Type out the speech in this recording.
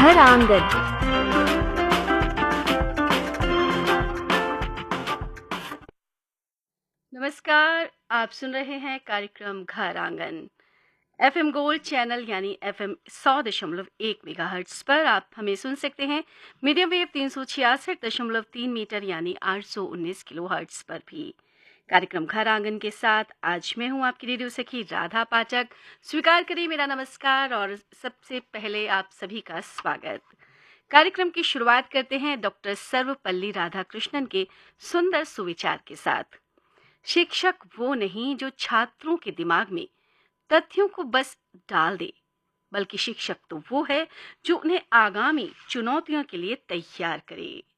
घर आंगन। नमस्कार, आप सुन रहे हैं कार्यक्रम घर आंगन। एफएम गोल्ड चैनल यानी एफएम 100.1 मेगाहर्ट्ज पर आप हमें सुन सकते हैं। मीडियम वेव 366.3 मीटर यानी 819 किलोहर्ट्ज पर भी। कार्यक्रम घर आंगन के साथ आज मैं हूं आपकी रेडियो सखी राधा पाठक। स्वीकार करिए मेरा नमस्कार और सबसे पहले आप सभी का स्वागत। कार्यक्रम की शुरुआत करते हैं डॉक्टर सर्वपल्ली राधाकृष्णन के सुंदर सुविचार के साथ। शिक्षक वो नहीं जो छात्रों के दिमाग में तथ्यों को बस डाल दे, बल्कि शिक्षक तो वो है जो उन्हें आगामी चुनौतियों के लिए तैयार करे।